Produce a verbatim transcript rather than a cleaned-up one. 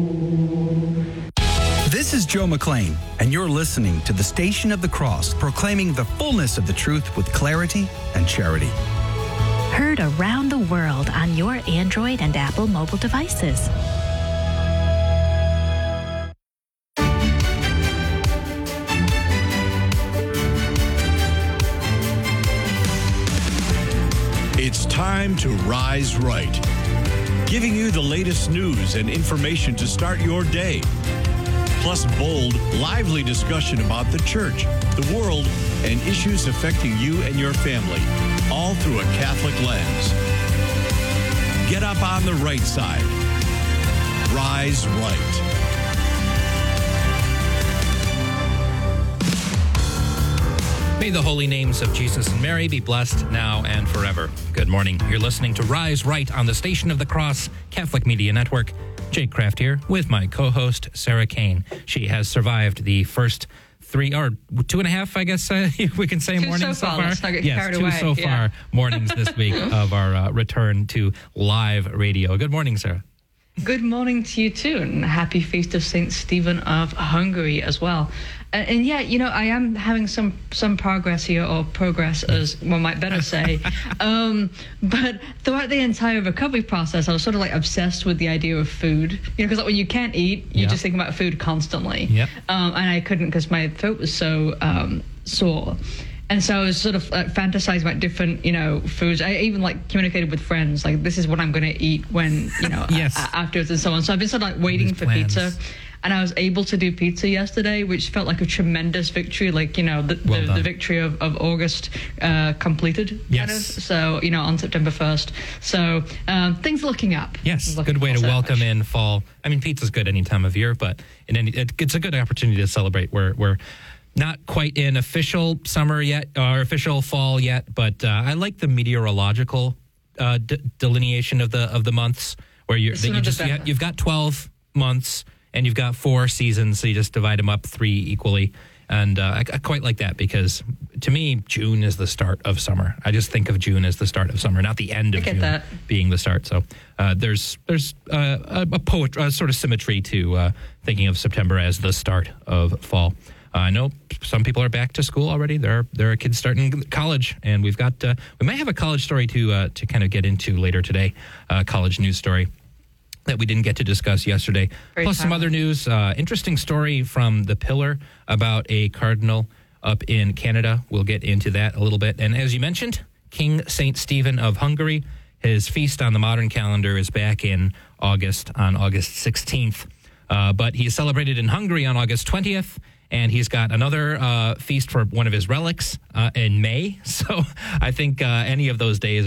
This is Joe McLean, and you're listening to the Station of the Cross, proclaiming the fullness of the truth with clarity and charity. Heard around the world on your Android and Apple mobile devices. It's time to Rise Right, giving you the latest news and information to start your day. Plus bold, lively discussion about the church, the world, and issues affecting you and your family, all through a Catholic lens. Get up on the right side. Rise Right. May the holy names of Jesus and Mary be blessed now and forever. Good morning. You're listening to Rise Right on the Station of the Cross Catholic Media Network. Jake Kraft here with my co-host, Sarah Kane. She has survived the first three, or two and a half, I guess uh, we can say, two mornings so so far. far. Let's not get yes, carried two away. so yeah. far mornings this week of our uh, return to live radio. Good morning, Sarah. Good morning to you too, and happy feast of Saint Stephen of Hungary as well. And, and yeah, you know, I am having some some progress here, or progress as one might better say. um, but throughout the entire recovery process, I was sort of like obsessed with the idea of food. You know, because like when you can't eat, you Yeah. just think about food constantly. Yep. Um, and I couldn't because my throat was so um, sore. And so I was sort of uh, fantasizing about different, you know, foods. I even like communicated with friends, like this is what I'm going to eat when, you know, Yes. a- afterwards and so on. So I've been sort of like waiting These for plans. pizza. And I was able to do pizza yesterday, which felt like a tremendous victory, like, you know, the, Well the, done. the victory of, of August uh, completed. Kind Yes. of. So, you know, on September first. So um, things are looking up. Yes, Looking good way to so welcome much. in fall. I mean, pizza's good any time of year, but in any, it, it's a good opportunity to celebrate. We're we're not quite in official summer yet, or official fall yet, but uh, I like the meteorological uh, d- delineation of the of the months, where you're The that you sooner the just you better. have, you've got twelve months and you've got four seasons, so you just divide them up three equally. And uh, I, I quite like that, because to me, June is the start of summer. I just think of June as the start of summer, not the end of I get June that. being the start. So uh, there's there's uh, a, a poet, uh, sort of symmetry to uh, thinking of September as the start of fall. Uh, I know some people are back to school already. There are there are kids starting college, and we've got uh, we might have a college story to uh, to kind of get into later today, uh, college news story that we didn't get to discuss yesterday. Very Plus some timely. other news. Uh, interesting story from The Pillar about a cardinal up in Canada. We'll get into that a little bit. And as you mentioned, King Saint Stephen of Hungary, his feast on the modern calendar is back in August, on August sixteenth. Uh, but he is celebrated in Hungary on August twentieth. And he's got another uh, feast for one of his relics uh, in May. So I think uh, any of those days